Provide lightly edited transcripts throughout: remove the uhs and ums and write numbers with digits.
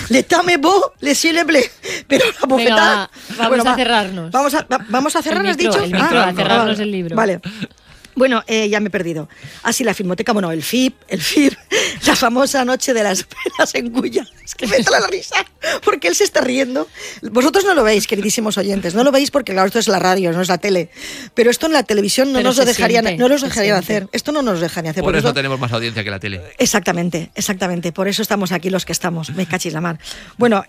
L'état me beau, les cieux le bleu. Pero la bofetada... Venga, vamos a cerrarnos. ¿Vamos a cerrar, has dicho? El micro, a cerrarnos el libro. Vale. Bueno, ya me he perdido. Así la Filmoteca, bueno, el FIP, la famosa noche de las penas en Cuya. Es que me entra la risa, porque él se está riendo. Vosotros no lo veis, queridísimos oyentes, no lo veis porque claro, esto es la radio, no es la tele. Pero esto en la televisión no nos lo dejarían, hacer. Esto no nos dejarían hacer. Por eso tenemos más audiencia que la tele. Exactamente. Por eso estamos aquí los que estamos. Me cachis la mar. Bueno,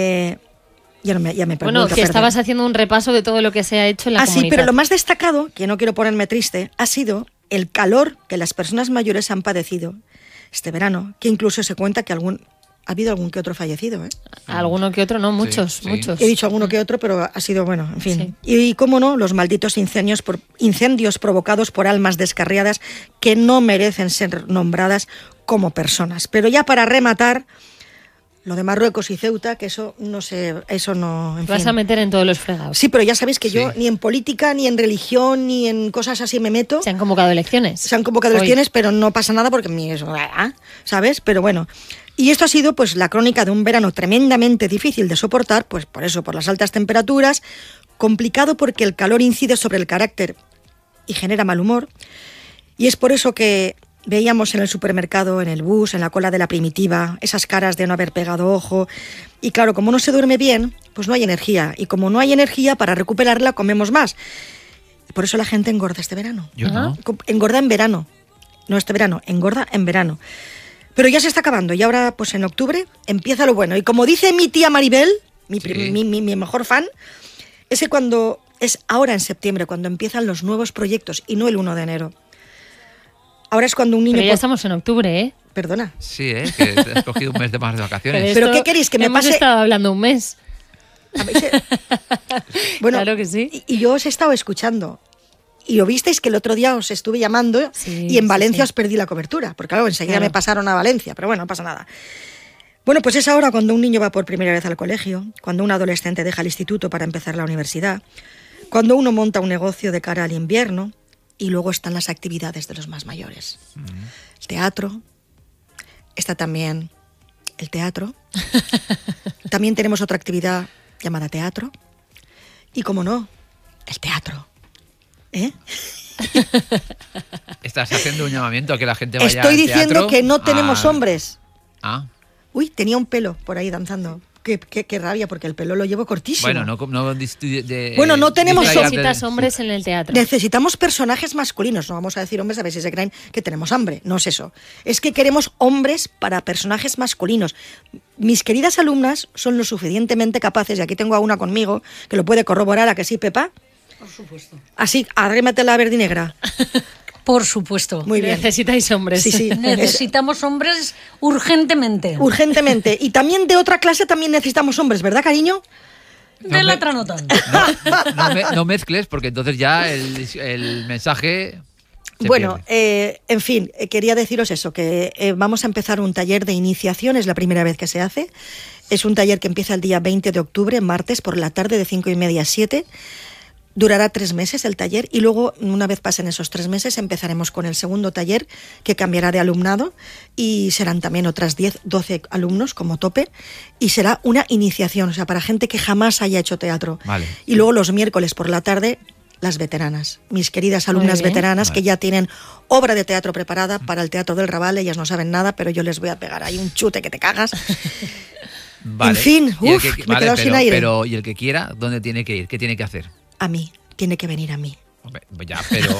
ya me Bueno, que estabas haciendo un repaso de todo lo que se ha hecho en la comunidad. Sí, pero lo más destacado, que no quiero ponerme triste, ha sido el calor que las personas mayores han padecido este verano, que incluso se cuenta que ha habido algún que otro fallecido. Alguno que otro, no, muchos. He dicho alguno que otro, pero ha sido, bueno, en fin. Sí. Y cómo no, los malditos incendios provocados por almas descarriadas que no merecen ser nombradas como personas. Pero ya para rematar... Lo de Marruecos y Ceuta, que eso no sé, eso no... En Vas fin. a meter en todos los fregados. Sí, pero ya sabéis que yo ni en política, ni en religión, ni en cosas así me meto. Se han convocado elecciones. Pero no pasa nada porque eso, ¿sabes? Pero bueno. Y esto ha sido pues la crónica de un verano tremendamente difícil de soportar, pues por eso, por las altas temperaturas, complicado porque el calor incide sobre el carácter y genera mal humor. Y es por eso que... Veíamos en el supermercado, en el bus, en la cola de la primitiva, esas caras de no haber pegado ojo. Y claro, como no se duerme bien, pues no hay energía. Y como no hay energía, para recuperarla comemos más. Por eso la gente engorda este verano. Yo no. Engorda en verano. No este verano, engorda en verano. Pero ya se está acabando y ahora, pues en octubre, empieza lo bueno. Y como dice mi tía Maribel, mi mejor fan, es ahora en septiembre, cuando empiezan los nuevos proyectos y no el 1 de enero. Ahora es cuando un niño... Pero ya estamos en octubre, ¿eh? Perdona. Sí, que te has cogido un mes de más de vacaciones. ¿Pero qué queréis? ¿Que me pase...? Hemos estado hablando un mes. Bueno, claro que sí. Y yo os he estado escuchando. Y lo visteis que el otro día os estuve llamando y en Valencia os perdí la cobertura. Porque claro, enseguida me pasaron a Valencia. Pero bueno, no pasa nada. Bueno, pues es ahora cuando un niño va por primera vez al colegio, cuando un adolescente deja el instituto para empezar la universidad, cuando uno monta un negocio de cara al invierno... Y luego están las actividades de los más mayores. El teatro. Está también el teatro. También tenemos otra actividad llamada teatro. Y, como no, el teatro. ¿Estás haciendo un llamamiento a que la gente vaya Estoy al diciendo teatro? que no tenemos hombres. Uy, tenía un pelo por ahí danzando. Qué rabia, porque el pelo lo llevo cortísimo. Bueno, no tenemos necesitas hombres en el teatro. Necesitamos personajes masculinos. No vamos a decir hombres a ver si se creen que tenemos hambre. No es eso. Es que queremos hombres para personajes masculinos. Mis queridas alumnas son lo suficientemente capaces, y aquí tengo a una conmigo que lo puede corroborar, ¿a que sí, Pepa? Por supuesto. Así, arrímate la verdinegra. Por supuesto. Muy bien. Necesitáis hombres. Sí. Necesitamos hombres urgentemente. Urgentemente. Y también de otra clase también necesitamos hombres, ¿verdad, cariño? De la otra no tanto. No mezcles, porque entonces ya el mensaje... Bueno, en fin, quería deciros eso, que vamos a empezar un taller de iniciación, es la primera vez que se hace. Es un taller que empieza el día 20 de octubre, martes, por la tarde, de 5:30 a 7. Durará 3 meses el taller y luego, una vez pasen esos 3 meses, empezaremos con el segundo taller, que cambiará de alumnado y serán también otras 10-12 alumnos como tope, y será una iniciación, o sea, para gente que jamás haya hecho teatro. Vale. Y luego los miércoles por la tarde, las veteranas, mis queridas alumnas veteranas, que ya tienen obra de teatro preparada para el Teatro del Raval. Ellas no saben nada, pero yo les voy a pegar ahí un chute que te cagas. Vale. En fin, me he quedado sin aire. Pero, ¿y el que quiera, dónde tiene que ir? ¿Qué tiene que hacer? A mí, tiene que venir a mí. Ya, pero...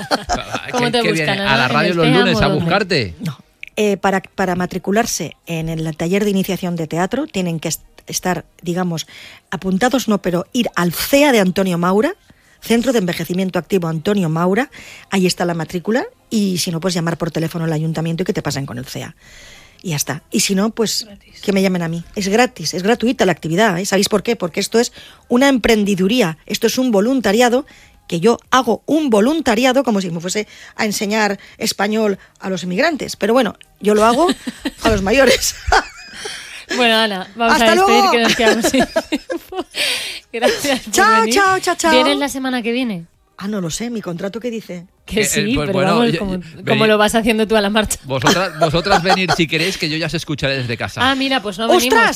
¿Cómo te buscan? Viene? ¿A la radio los lunes a buscarte? No. Para matricularse en el taller de iniciación de teatro tienen que estar, digamos, apuntados, no, pero ir al CEA de Antonio Maura, Centro de Envejecimiento Activo Antonio Maura. Ahí está la matrícula, y si no, pues llamar por teléfono al ayuntamiento y que te pasen con el CEA. Y ya está. Y si no, pues gratis. Que me llamen a mí. Es gratis, es gratuita la actividad, ¿eh? ¿Sabéis por qué? Porque esto es una emprendiduría, esto es un voluntariado, que yo hago un voluntariado como si me fuese a enseñar español a los inmigrantes. Pero bueno, yo lo hago a los mayores. Bueno, Ana, vamos ¡hasta a despedir, luego! que nos quedamos sin tiempo. Gracias por chao, venir. chao. ¿Vienes la semana que viene? No lo sé, ¿mi contrato qué dice? Que sí, pues pero bueno, vamos, como lo vas haciendo tú a la marcha. Vosotras venir si queréis, que yo ya os escucharé desde casa. Mira, pues no venimos. ¡Ostras!